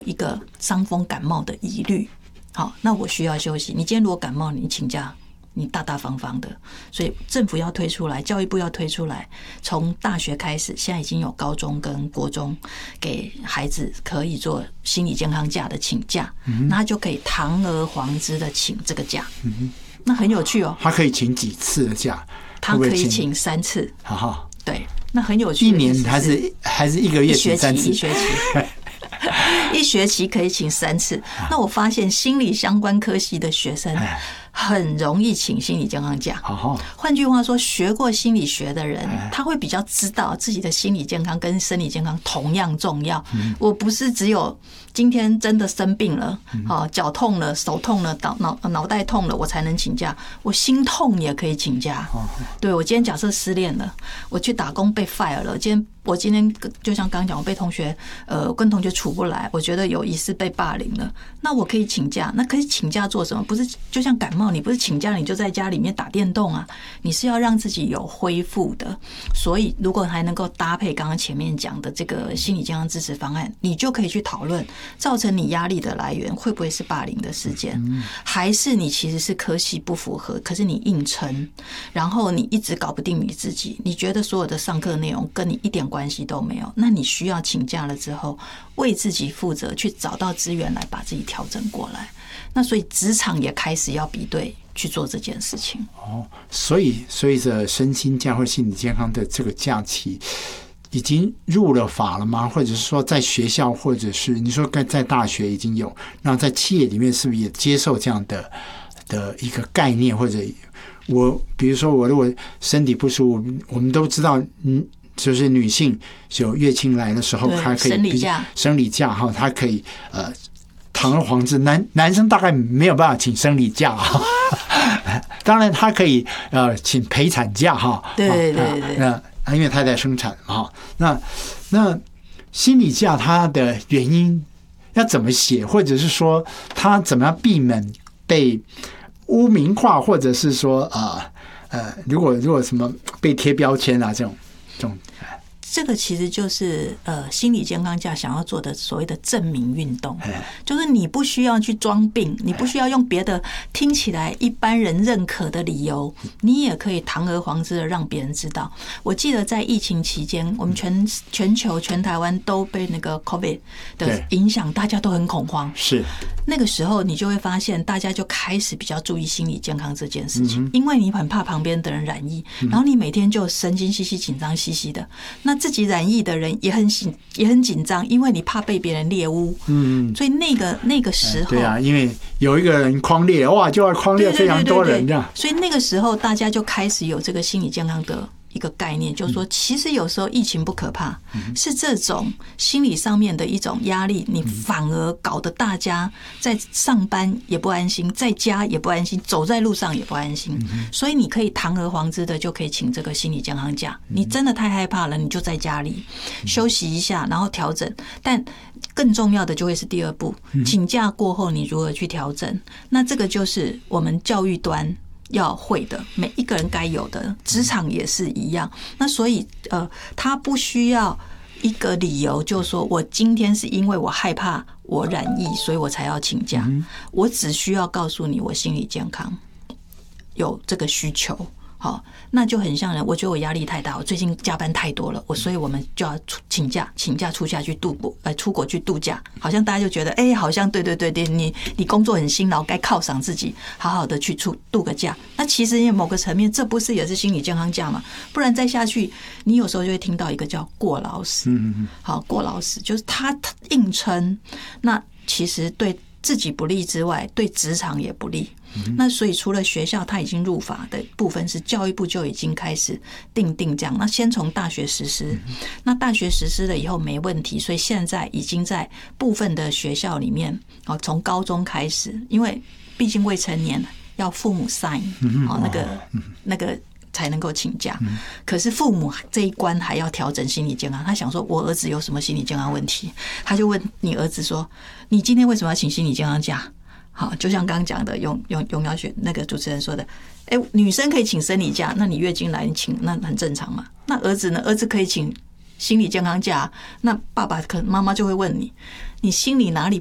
一个伤风感冒的疑虑，好，那我需要休息。你今天如果感冒，你请假，你大大方方的。所以政府要推出来，教育部要推出来，从大学开始，现在已经有高中跟国中给孩子可以做心理健康假的请假，那他就可以堂而皇之的请这个假，那很有趣哦。 他可以请几次的假？ 他可以请3次。 好， 对，那很有趣。 一年还是1个月请3次？ 一学期。一学期可以请3次。那我发现心理相关科系的学生很容易请心理健康假。换句话说，学过心理学的人，他会比较知道自己的心理健康跟生理健康同样重要。我不是只有今天真的生病了，脚痛了、手痛了、脑袋痛了，我才能请假。我心痛也可以请假。对，我今天假设失恋了，我去打工被 fire 了，我今天就像刚刚讲，我被同学跟同学处不来，我觉得有疑似被霸凌了，那我可以请假。那可以请假做什么？不是就像感冒，你不是请假你就在家里面打电动啊，你是要让自己有恢复的。所以如果还能够搭配刚刚前面讲的这个心理健康支持方案，你就可以去讨论造成你压力的来源会不会是霸凌的事件，还是你其实是科系不符合，可是你硬撑，然后你一直搞不定你自己，你觉得所有的上课内容跟你一点关系都没有，那你需要请假了之后为自己负责，去找到资源来把自己调整过来。那所以职场也开始要比对去做这件事情。 所以这身心假或心理健康的这个假期已经入了法了吗？或者是说在学校，或者是你说在大学已经有，那在企业里面是不是也接受这样的一个概念？或者比如说我如果身体不舒服，我们都知道，就是女性有月经来的时候，她可以生理假哈，她可以堂而皇之。男生大概没有办法请生理假哈，当然他可以请陪产假哈。 对， 因为他在生产哈。那心理假它的原因要怎么写，或者是说他怎么样避免被污名化，或者是说如果什么被贴标签啊这种。 这个其实就是心理健康假想要做的所谓的证明运动，就是你不需要去装病，你不需要用别的听起来一般人认可的理由，你也可以堂而皇之的让别人知道。我记得在疫情期间，我们全球全台湾都被那个 COVID 的影响，大家都很恐慌。是那个时候，你就会发现大家就开始比较注意心理健康这件事情，因为你很怕旁边的人染疫，然后你每天就神经兮兮、紧张兮兮的。那自己染疫的人也很紧张，因为你怕被别人猎污。所以那个时候， 对啊，因为有一个人匡列，哇，就要匡列非常多人这样。 所以那个时候大家就开始有这个心理健康的一个概念，就是说，其实有时候疫情不可怕，是这种心理上面的一种压力，你反而搞得大家在上班也不安心，在家也不安心，走在路上也不安心。所以你可以堂而皇之的就可以请这个心理健康假。你真的太害怕了，你就在家里休息一下，然后调整。但更重要的就会是第二步，请假过后你如何去调整？那这个就是我们教育端要会的，每一个人该有的，职场也是一样。那所以他不需要一个理由，就是说我今天是因为我害怕我染疫，所以我才要请假。我只需要告诉你，我心理健康有这个需求。好，那就很像人，我觉得我压力太大，我最近加班太多了，所以我们就要请假出国去度假，好像大家就觉得，好像对，你工作很辛劳，该犒赏自己，好好的去度个假。那其实因为某个层面，这不是也是心理健康假吗？不然再下去，你有时候就会听到一个叫过劳死。好，过劳死就是他硬撑，那其实对自己不利之外，对职场也不利。那所以除了学校它已经入法的部分，是教育部就已经开始定这样。那先从大学实施，那大学实施了以后没问题，所以现在已经在部分的学校里面，从高中开始，因为毕竟未成年要父母 sign 那个才能够请假。可是父母这一关还要调整心理健康。他想说，我儿子有什么心理健康问题？他就问你儿子说：“你今天为什么要请心理健康假？”好，就像刚刚讲的，永耀学那个主持人说的，女生可以请生理假，那你月经来你请，那很正常嘛。那儿子呢？儿子可以请心理健康假，那爸爸妈妈就会问你，你心里哪里